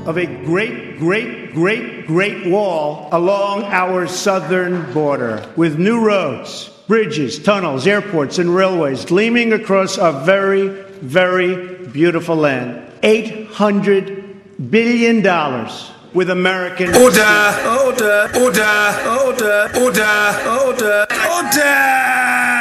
of a great, great, great, great wall along our southern border, with new roads, bridges, tunnels, airports, and railways gleaming across our very, very beautiful land. $800 billion with American... Order!